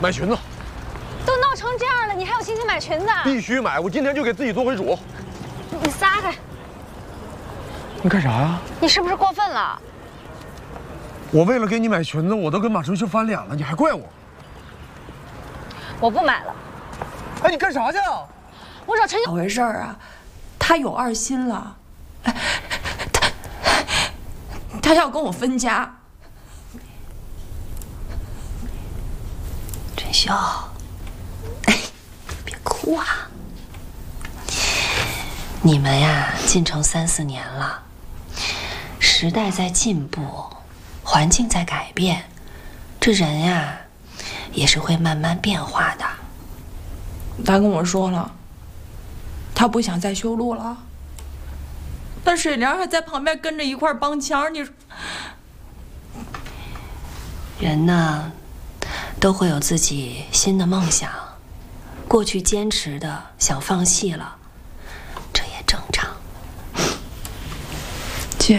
买裙子。 都闹成这样了，你还有心情买裙子？ 必须买！我今天就给自己做回主。 你撒开！ 你干啥呀？ 你是不是过分了？ 我为了给你买裙子，我都跟马春秀翻脸了，你还怪我？ 我不买了。 哎，你干啥去？ 我找陈秀。 咋回事啊？他有二心了，他要跟我分家。 春秀，别哭啊！你们呀，进城3、4年了，时代在进步，环境在改变，这人呀，也是会慢慢变化的。 他跟我说了，他不想再修路了。但水莲还在旁边跟着一块帮腔，你说， 人呢，都会有自己新的梦想，过去坚持的想放弃了，这也正常。 姐，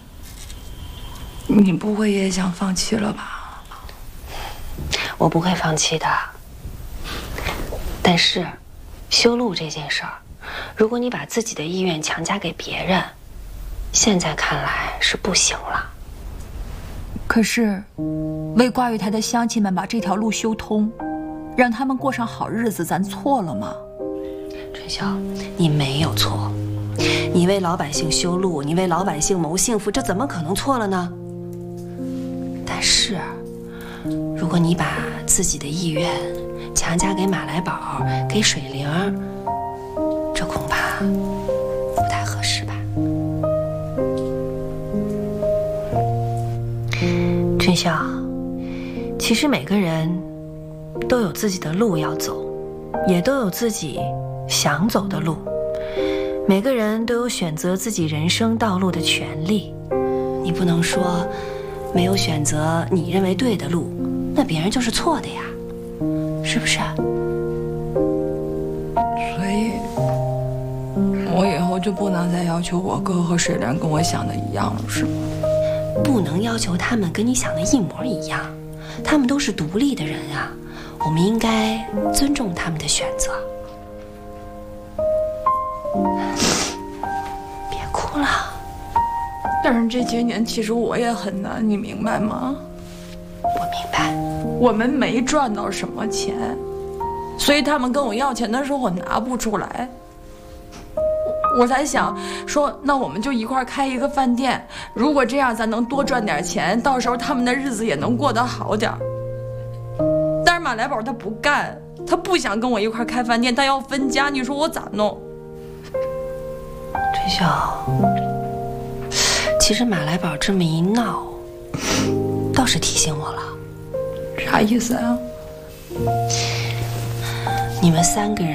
你不会也想放弃了吧？ 我不会放弃的。但是，修路这件事儿，如果你把自己的意愿强加给别人，现在看来是不行了。 可是，为挂玉台的乡亲们把这条路修通，让他们过上好日子，咱错了吗？ 春秀，你没有错，你为老百姓修路，你为老百姓谋幸福，这怎么可能错了呢？但是，如果你把自己的意愿强加给马来宝、给水灵，这恐怕不太合适吧。春秀，其实每个人都有自己的路要走，也都有自己想走的路，每个人都有选择自己人生道路的权利。你不能说没有选择你认为对的路，那别人就是错的呀，是不是？ 所以，我以后就不能再要求我哥和水莲跟我想的一样了，是吗？ 不能要求他们跟你想的一模一样，他们都是独立的人啊，我们应该尊重他们的选择。别哭了。 但是这些年其实我也很难，你明白吗？ 我明白。 我们没赚到什么钱，所以他们跟我要钱的时候我拿不出来。我才想说，那我们就一块开一个饭店，如果这样咱能多赚点钱，到时候他们的日子也能过得好点。但是马来宝他不干，他不想跟我一块开饭店，他要分家，你说我咋弄？ 春秀，其实马来宝这么一闹，倒是提醒我了。 啥意思啊？ 你们3个人